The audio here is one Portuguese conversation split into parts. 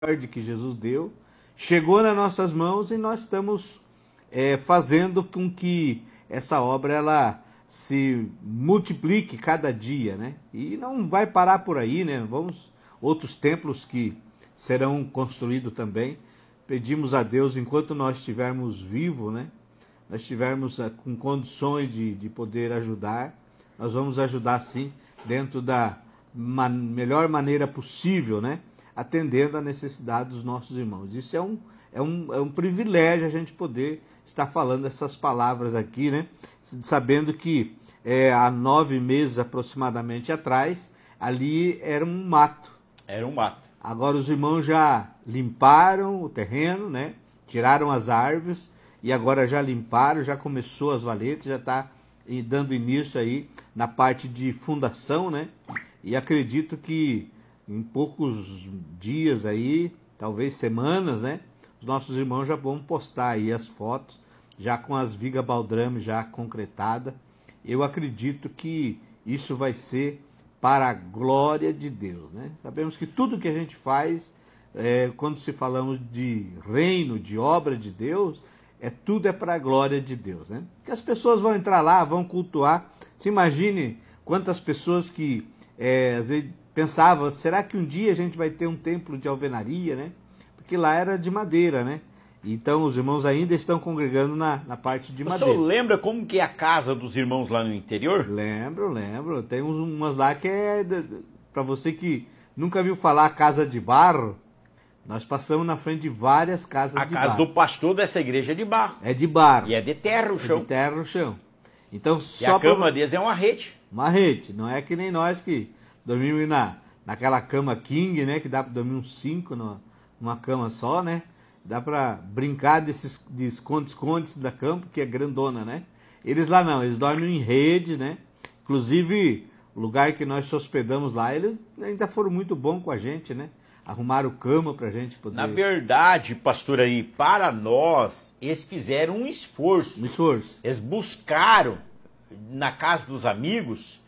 ordem que Jesus deu, chegou nas nossas mãos e nós estamos fazendo com que essa obra ela se multiplique cada dia, né? E não vai parar por aí, né? Outros templos que serão construídos também. Pedimos a Deus, enquanto nós estivermos vivos, né? Nós estivermos com condições de poder ajudar, nós vamos ajudar sim, dentro da melhor maneira possível, né? Atendendo à necessidade dos nossos irmãos. Isso é um privilégio a gente poder estar falando essas palavras aqui, né? Sabendo que há 9 meses aproximadamente atrás, ali era um mato. Era um mato. Agora os irmãos já limparam o terreno, né? Tiraram as árvores e agora já limparam, já começou as valetas, já está dando início aí na parte de fundação, né? E acredito que em poucos dias aí, talvez semanas, né? Os nossos irmãos já vão postar aí as fotos, já com as vigas baldrame já concretada. Eu acredito que isso vai ser para a glória de Deus, né? Sabemos que tudo que a gente faz, quando se falamos de reino, de obra de Deus, tudo é para a glória de Deus, né? Porque as pessoas vão entrar lá, vão cultuar. Se imagine quantas pessoas que às vezes pensavam, será que um dia a gente vai ter um templo de alvenaria, né? Porque lá era de madeira, né? Então os irmãos ainda estão congregando na parte de madeira. O senhor lembra como que é a casa dos irmãos lá no interior? Lembro. Tem umas lá que para você que nunca viu falar casa de barro, nós passamos na frente de várias casas de barro. A casa do pastor dessa igreja é de barro. É de barro. E é de terra o chão. É de terra o chão. Então, e a cama deles é uma rede. Uma rede. Não é que nem nós que dormimos naquela cama king, né? Que dá para dormir uns 5 numa cama só, né? Dá para brincar de esconde-esconde da cama, que é grandona, né? Eles lá não, eles dormem em redes, né? Inclusive, o lugar que nós se hospedamos lá, eles ainda foram muito bons com a gente, né? Arrumaram cama pra gente poder... Na verdade, pastor aí, para nós, eles fizeram um esforço. Um esforço. Eles buscaram, na casa dos amigos,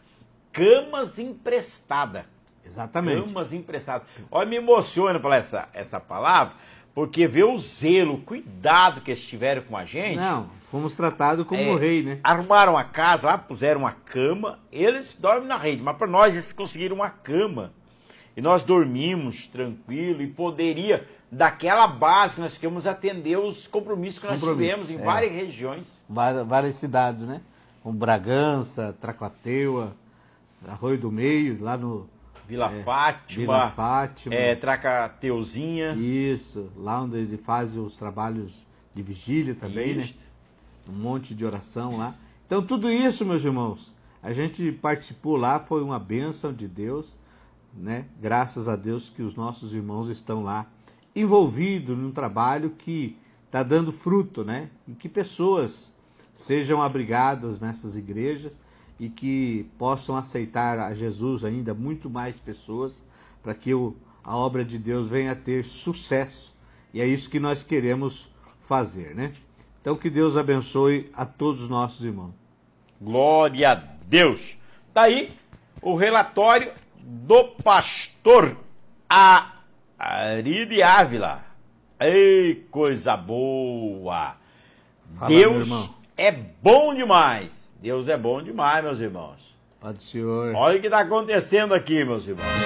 camas emprestadas. Exatamente. Camas emprestadas. Olha, me emociona falar essa palavra, porque vê o zelo, o cuidado que eles tiveram com a gente. Não, fomos tratados como rei, né? Arrumaram a casa lá, puseram uma cama, eles dormem na rede, mas para nós eles conseguiram uma cama. E nós dormimos tranquilo e poderia, daquela base que nós ficamos, atender os compromissos que nós tivemos em várias regiões. Várias cidades, né? Como Bragança, Tracuateua, Arroio do Meio, lá no... Vila Fátima. Tracateuzinha. Isso, lá onde ele faz os trabalhos de vigília também, né? Um monte de oração lá. Então tudo isso, meus irmãos, a gente participou lá, foi uma bênção de Deus, né? Graças a Deus que os nossos irmãos estão lá envolvidos num trabalho que está dando fruto, né? E que pessoas sejam abrigadas nessas igrejas e que possam aceitar a Jesus ainda muito mais pessoas para que a obra de Deus venha a ter sucesso. E é isso que nós queremos fazer, né? Então que Deus abençoe a todos os nossos irmãos. Glória a Deus! Daí o relatório do pastor Ari de Ávila. Ei, coisa boa! Fala, Deus é bom demais! Deus é bom demais, meus irmãos. Paz do Senhor. Olha o que está acontecendo aqui, meus irmãos.